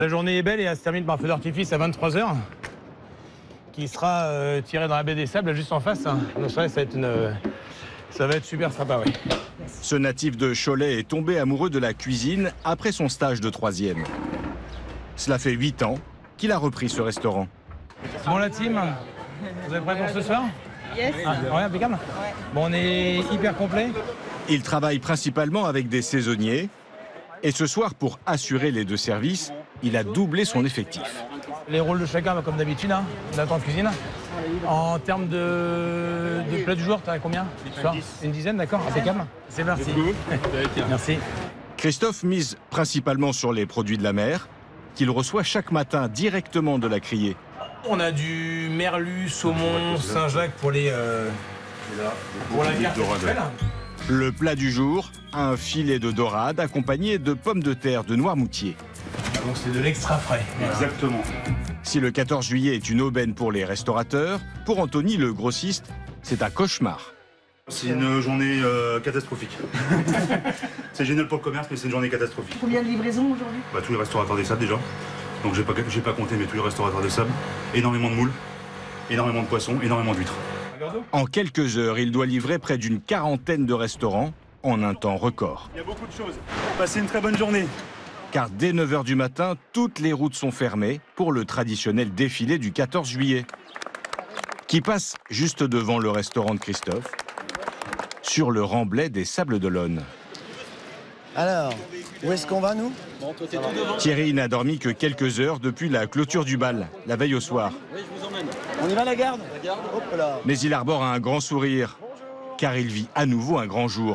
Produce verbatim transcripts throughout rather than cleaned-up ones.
La journée est belle et elle se termine par un feu d'artifice à vingt-trois heures qui sera euh, tiré dans la baie des Sables juste en face. Hein. Donc ça, ça va être une, euh, ça va être super sympa, oui. Ce natif de Cholet est tombé amoureux de la cuisine après son stage de troisième. Cela fait huit ans qu'il a repris ce restaurant. Bon la team, vous êtes prêts pour ce soir? Yes. Ah, ouais, impeccable. Ouais. Bon, on est hyper complet. Il travaille principalement avec des saisonniers. Et ce soir, pour assurer les deux services, il a doublé son effectif. Les rôles de chacun, comme d'habitude, hein, Nathan en cuisine. En termes de, de plats du jour, t'as combien ce soir? Une dizaine, d'accord, impeccable. C'est parti. Merci. Christophe mise principalement sur les produits de la mer, qu'il reçoit chaque matin directement de la criée. On a du merlu, saumon, Saint-Jacques pour les euh, pour la carte actuelle. Le plat du jour, un filet de dorade accompagné de pommes de terre de Noirmoutier. Donc c'est de l'extra frais. Exactement. Si le quatorze juillet est une aubaine pour les restaurateurs, pour Anthony le grossiste, c'est un cauchemar. C'est une journée euh, catastrophique. C'est génial pour le commerce, mais c'est une journée catastrophique. Combien de livraisons aujourd'hui? Bah, tous les restaurateurs des Sables déjà. Donc j'ai pas, j'ai pas compté, mais tous les restaurateurs des Sables. Énormément de moules, énormément de poissons, énormément d'huîtres. En quelques heures, il doit livrer près d'une quarantaine de restaurants en un temps record. Il y a beaucoup de choses. Passez une très bonne journée. Car dès neuf heures du matin, toutes les routes sont fermées pour le traditionnel défilé du quatorze juillet, qui passe juste devant le restaurant de Christophe, sur le remblai des Sables d'Olonne. Alors, où est-ce qu'on va, nous? Thierry n'a dormi que quelques heures depuis la clôture du bal, la veille au soir. On y va, la garde? Hop là. Mais il arbore un grand sourire, car il vit à nouveau un grand jour.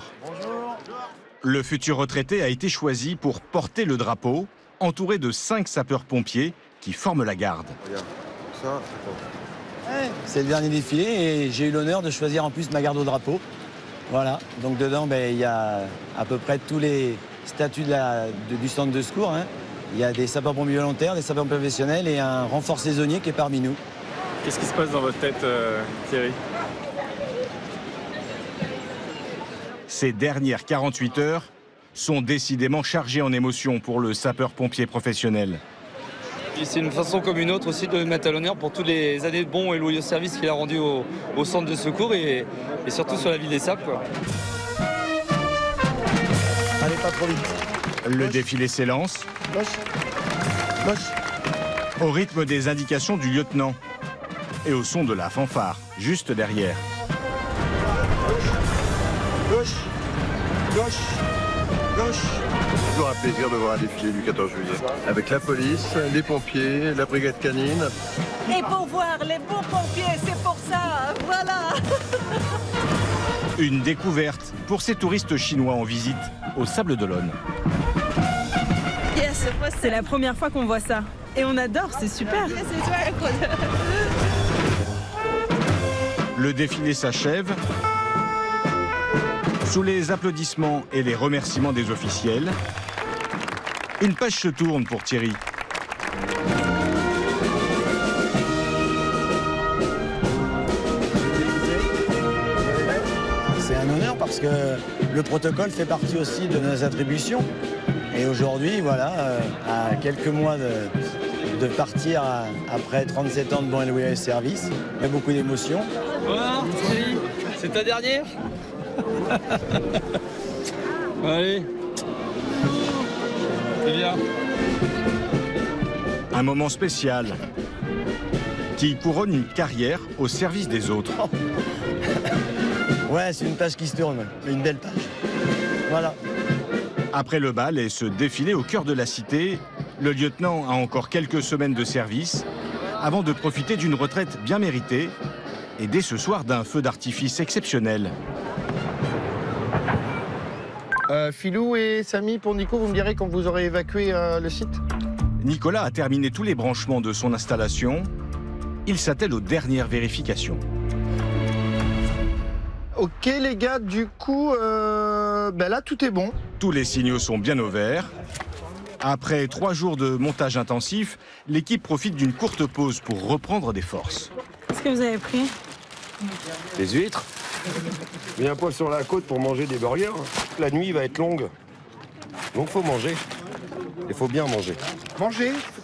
Le futur retraité a été choisi pour porter le drapeau, entouré de cinq sapeurs-pompiers qui forment la garde. Ouais, c'est le dernier défilé et j'ai eu l'honneur de choisir en plus ma garde au drapeau. Voilà, donc dedans, ben, il y a à peu près tous les statuts de la, de, du centre de secours. Hein. Il y a des sapeurs-pompiers volontaires, des sapeurs professionnels et un renfort saisonnier qui est parmi nous. Qu'est-ce qui se passe dans votre tête, euh, Thierry? Ces dernières quarante-huit heures sont décidément chargées en émotions pour le sapeur-pompier professionnel. C'est une façon comme une autre aussi de le mettre à l'honneur pour toutes les années de bons et loyaux services qu'il a rendus au, au centre de secours et, et surtout sur la ville des Sables, quoi. Allez, pas trop vite. Le Gauche. défilé s'élance Gauche. Gauche. au rythme des indications du lieutenant et au son de la fanfare, juste derrière. Gauche. Gauche. Gauche. Toujours un plaisir de voir un défilé du quatorze juillet. Avec la police, les pompiers, la brigade canine. Et pour voir les bons pompiers, c'est pour ça, voilà. Une découverte pour ces touristes chinois en visite aux Sables d'Olonne. Yes, C'est la première fois qu'on voit ça. Et on adore, c'est super. Le défilé s'achève. Sous les applaudissements et les remerciements des officiels, une page se tourne pour Thierry. C'est un honneur parce que le protocole fait partie aussi de nos attributions. Et aujourd'hui, voilà, euh, à quelques mois de, de partir à- après trente-sept ans de bon et loyal service, il y a beaucoup d'émotions. Voilà, Thierry, c'est ta dernière? Allez. C'est bien. Un moment spécial qui couronne une carrière au service des autres. Ouais, c'est une page qui se tourne, une belle page. Voilà. Après le bal et ce défilé au cœur de la cité, le lieutenant a encore quelques semaines de service avant de profiter d'une retraite bien méritée et dès ce soir d'un feu d'artifice exceptionnel. Euh, Philou et Samy, pour Nico, vous me direz quand vous aurez évacué euh, le site? Nicolas a terminé tous les branchements de son installation. Il s'attelle aux dernières vérifications. Ok les gars, du coup, euh, ben là tout est bon. Tous les signaux sont bien au vert. Après trois jours de montage intensif, l'équipe profite d'une courte pause pour reprendre des forces. Qu'est-ce que vous avez pris? Les huîtres. Viens un poil sur la côte pour manger des burgers. La nuit va être longue. Donc faut manger. Il faut bien manger. Manger?